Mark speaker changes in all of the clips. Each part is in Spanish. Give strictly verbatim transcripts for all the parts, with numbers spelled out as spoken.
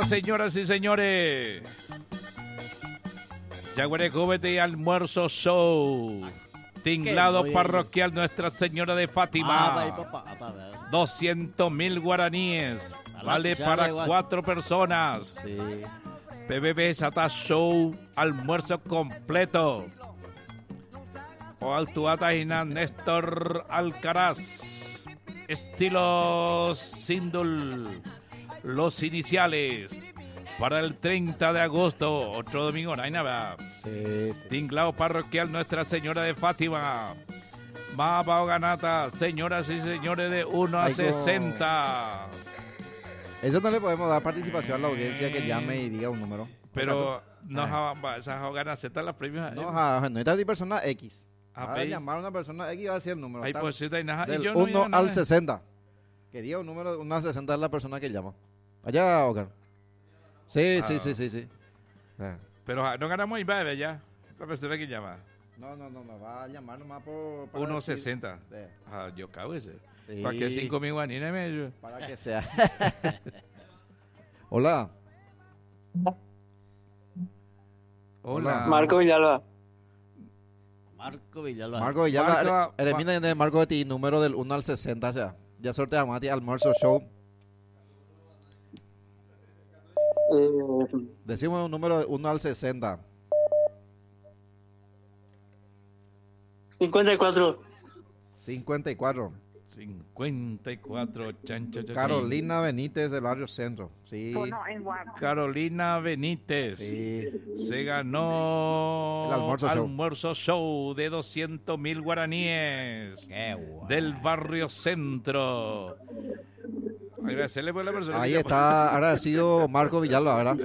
Speaker 1: señoras y señores. Yaguarecóbete y Almuerzo Show. Tinglado parroquial Nuestra Señora de Fátima. doscientos mil guaraníes. Vale para cuatro personas.
Speaker 2: Sí.
Speaker 1: P B B Chata Show. Almuerzo completo. O Altuata y Néstor Alcaraz. Estilo Sindul. Los iniciales. Para el treinta de agosto. Otro domingo. No hay nada.
Speaker 2: Sí, sí.
Speaker 1: Tinglado parroquial Nuestra Señora de Fátima. Mapa o ganata. Señoras y señores de uno a
Speaker 2: Ay,
Speaker 1: sesenta.
Speaker 2: Eso no le podemos dar participación a la audiencia que llame y diga un número.
Speaker 1: Pero no
Speaker 2: Ah.
Speaker 1: ja- esas ganas están las premios.
Speaker 2: No, ja, no está de persona X.
Speaker 1: Ah,
Speaker 2: Va a
Speaker 1: pe-
Speaker 2: llamar a una persona X y va a decir el número.
Speaker 1: Ay,
Speaker 2: Está-
Speaker 1: pues sí, está nada.
Speaker 2: del
Speaker 1: Y yo no
Speaker 2: uno
Speaker 1: digo nada.
Speaker 2: al sesenta. Que diga un número de uno al sesenta es la persona que llama. Allá, Oscar. Sí,
Speaker 1: Ah.
Speaker 2: sí, sí, sí, sí. Ah.
Speaker 1: Pero ja, no ganamos y va ya. La persona que llama.
Speaker 2: No, no, no, me va a llamar nomás por... para
Speaker 1: uno
Speaker 2: decir-
Speaker 1: sesenta.
Speaker 2: Sí.
Speaker 1: Ah, yo cago ese.
Speaker 2: Sí.
Speaker 1: ¿Para qué cinco mil guanines me
Speaker 2: Para que sea. Hola.
Speaker 1: Hola.
Speaker 3: Marco Villalba.
Speaker 4: Marco Villalba.
Speaker 2: Marco Villalba,
Speaker 1: Marco-
Speaker 2: ele- eliminen de Marco de ti número del uno al sesenta ya. Ya sorteamos a ti Almuerzo Show.
Speaker 3: Eh,
Speaker 2: Decimos un número de uno al sesenta.
Speaker 3: cincuenta y cuatro.
Speaker 2: cincuenta y cuatro.
Speaker 1: cincuenta y cuatro. Chan, chan, chan,
Speaker 2: Carolina Benítez del barrio Centro. Sí.
Speaker 1: Carolina Benítez.
Speaker 2: Sí.
Speaker 1: Se ganó
Speaker 2: El Almuerzo Show.
Speaker 1: Almuerzo Show de doscientos mil guaraníes.
Speaker 4: Qué guay.
Speaker 1: Del barrio Centro. Agradecerle por la persona.
Speaker 2: Ahí
Speaker 1: que
Speaker 2: está agradecido Marco Villalba, ¿verdad?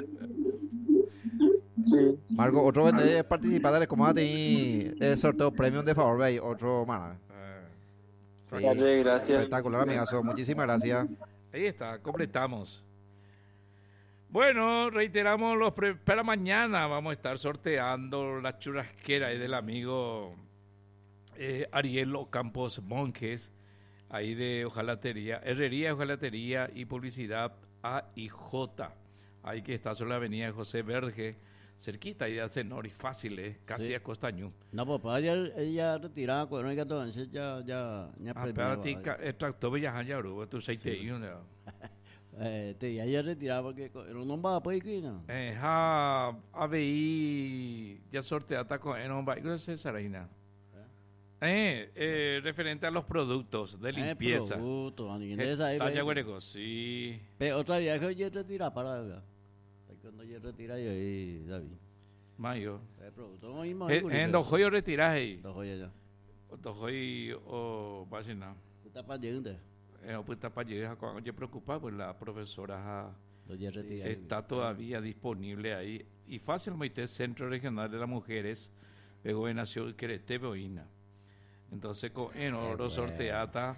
Speaker 3: Sí.
Speaker 2: Marco, otro vende participantes, como a ti el sorteo premium de favor, ve, otro más. Sí.
Speaker 3: Dale, gracias.
Speaker 2: Espectacular, amigazo. Muchísimas gracias.
Speaker 1: Ahí está, completamos. Bueno, reiteramos los pre para mañana vamos a estar sorteando la churrasquera ahí del amigo eh, Ariel Ocampos Monjes, ahí de hojalatería, herrería, hojalatería y publicidad A y J. Ahí que está sobre la avenida José Verge, cerquita ahí de Acenor y fácil, eh, casi
Speaker 4: Sí.
Speaker 1: a Costañú.
Speaker 4: No, papá, ella, ella retiraba cuando ella estaba ya, ya, ya
Speaker 1: Ah,
Speaker 4: premiaba,
Speaker 1: pero a ti,
Speaker 4: ¿vale?
Speaker 1: ca- el tractor ya ya bro, tu seite
Speaker 4: Sí.
Speaker 1: ahí, ¿no?
Speaker 4: Eh, te, ella retiraba porque co- no va a poder ir, ¿no?
Speaker 1: Eh, ha, A B I ya sorteata con en un baile de Sarayna. Eh, eh, referente a los productos de limpieza.
Speaker 4: Eh, producto, ¿no? Y
Speaker 1: Eh,
Speaker 4: entonces ahí
Speaker 1: Talla
Speaker 4: ve-
Speaker 1: Guareco, sí.
Speaker 4: Pero otra vez que ella retira para ¿verdad? Ahí cuando ella retira yo ahí, David.
Speaker 1: Mayo.
Speaker 4: El producto no mismo.
Speaker 1: Eh, En Dojoyo retiraje.
Speaker 4: Dojoyo ya.
Speaker 1: Dojoyo o Bacina.
Speaker 4: Está para llegar.
Speaker 1: Eh, pues está para llegar a oye preocupado, pues la profesora ja,
Speaker 4: Ella retira.
Speaker 1: está todavía disponible ahí. Y fácilmente Centro Regional de las Mujeres, luego nació Querete Boina. Entonces, con, en oro
Speaker 4: bueno.
Speaker 1: sorteata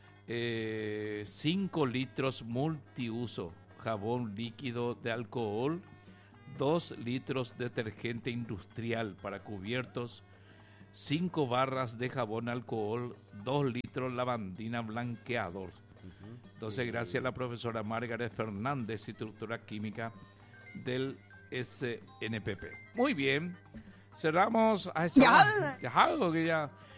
Speaker 1: cinco litros multiuso, jabón líquido de alcohol, dos litros detergente industrial para cubiertos, cinco barras de jabón alcohol, dos litros lavandina blanqueador. Entonces, gracias a la profesora Margaret Fernández, instructora química del S N P P. Muy bien. Cerramos. Ay, ya. Ya, algo que ya.